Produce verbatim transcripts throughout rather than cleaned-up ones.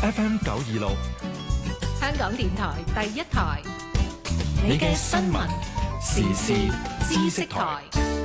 F M 九二六， 香港電台第一台， 你嘅新聞時事知識台。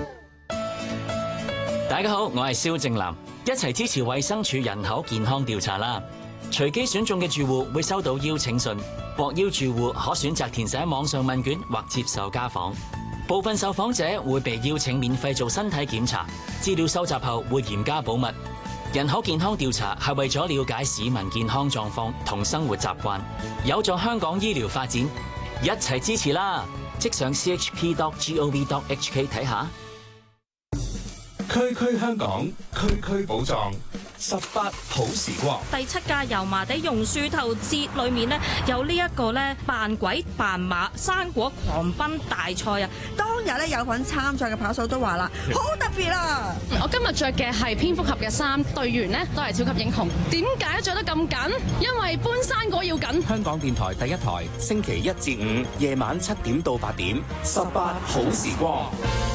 大家好，我係蕭正楠，一齊支持衛生署人口健康調查啦！隨機選中嘅住戶會收到邀請信，獲邀住戶可選擇填寫網上問卷或接受家訪。部分受訪者會被邀請免費做身體檢查，資料收集後會嚴加保密。人口健康調查係為咗了解市民健康狀況同生活習慣，有助香港醫療發展，一齊支持啦！即上 c h p dot gov dot h k 睇下。 區區香港，區區寶藏，十八好時光。 第七屆油麻地榕樹頭節裏面呢，有呢一個咧扮鬼扮馬生果狂奔大賽啊！ 當日咧有份參賽嘅跑手都話啦，好特別啊！ 我今日着嘅係蝙蝠俠嘅衫，隊員呢都係超級英雄。點解着得咁緊？因為搬生果要緊。 香港電台第一台，星期一至五夜晚七點到八點，十八好時光。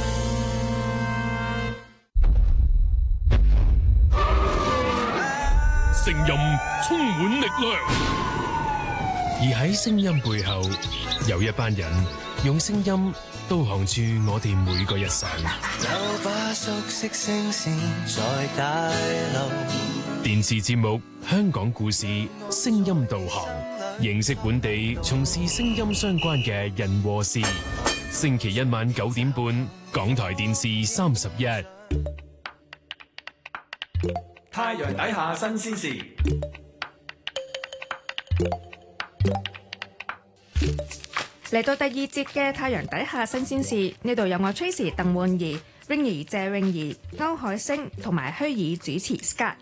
聲音充滿力量，而喺聲音背後，有一班人用聲音導航住我哋每個日常。 有把熟悉聲線在大路。 電視節目《香港故事》聲音導航，認識本地從事聲音相關嘅人和事。星期一晚九點半，港台電視三十一。 太陽底下新鮮事， 嚟到第二節嘅太陽底下新鮮事，呢度有我 Tracy 鄧煥儀、Ringy 謝穎儀、歐海星同埋虛擬主持 Scott。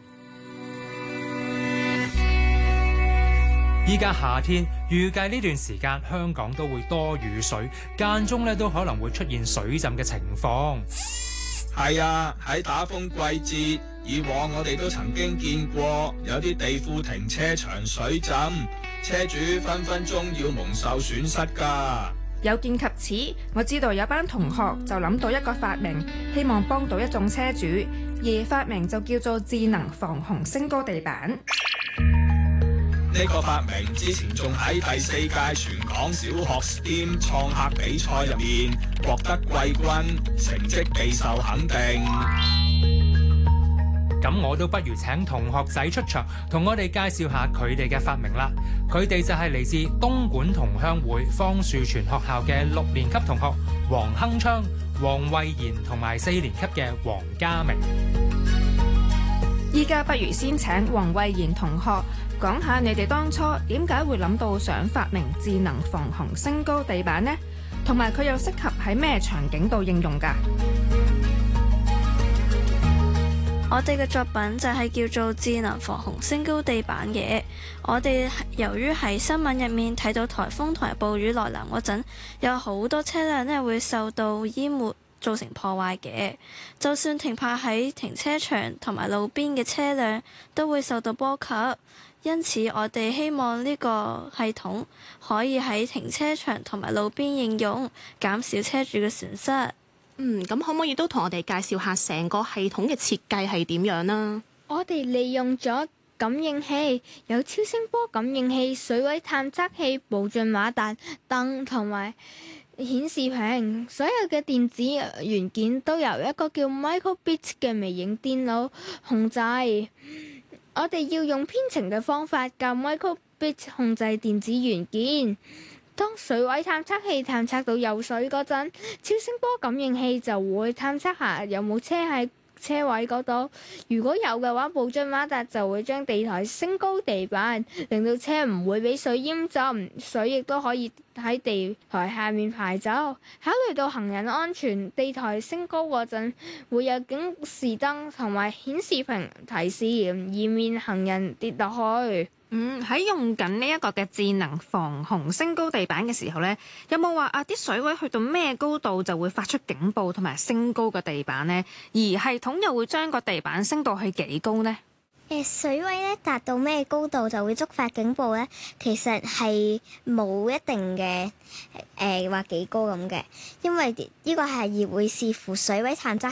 依家夏天，預計呢段時間香港都會多雨水，間中咧都可能會出現水浸嘅情況。 係啊，喺打風季節，以往我哋都曾經見過有啲地庫停車場水浸，車主分分鐘要蒙受損失㗎。 有見及此，我知道有班同學就諗到一個發明，希望幫到一眾車主，而發明就叫做智能防洪升高地板。 呢個發明之前仲喺第四屆全港小學 S T E M 創客比賽入面獲得季軍，成績備受肯定。 咁我都不如請同學仔出場，同我哋介紹下佢哋嘅發明啦。佢哋就係嚟自東莞同鄉會方樹泉學校嘅六年級同學黃鏗昌、黃慧賢同埋四年級嘅黃家明。 依家不如先請黃慧賢同學講下你哋當初點解會諗到想發明智能防洪升高地板呢？同埋佢又適合喺咩場景度應用㗎？ 我哋嘅作品就係叫做智能防洪升高地板嘅。我哋由於喺新聞入面睇到颱風同埋暴雨來臨嗰陣，有好多車輛呢會受到淹沒，造成破壞嘅。就算停泊喺停車場同埋路邊嘅車輛都會受到波及。因此我哋希望呢個系統可以喺停車場同埋路邊應用，減少車主嘅損失。 嗯，咁可唔可以都同我哋介紹下成個系統嘅設計係點樣啦？ 我哋利用咗感應器，有超聲波感應器、水位探測器、步進馬達燈同埋顯示屏，所有嘅電子元件都由一個叫 Microbit 嘅微型電腦控制。我哋要用編程嘅方法教 Microbit 控制電子元件。當水位探測器探測到有水嗰陣，超聲波感應器就會探測下有冇車喺車位嗰度。如果有嘅話，步進馬達就會將地台升高地板，令到車唔會俾水淹浸，水亦都可以喺地台下面排走。考慮到行人安全，地台升高嗰陣會有警示燈同埋顯示屏提示，以免行人跌落去。 嗯，喺用緊呢一個嘅智能防洪升高地板嘅時候呢，有冇話啊啲水位去到咩高度就會發出警報同埋升高個地板呢？而系統又會將個地板升到去幾高呢？ 誒水位咧達到咩高度就會觸發警報咧？其實係冇一定嘅誒話幾高咁嘅，因為呢個係會視乎水位探測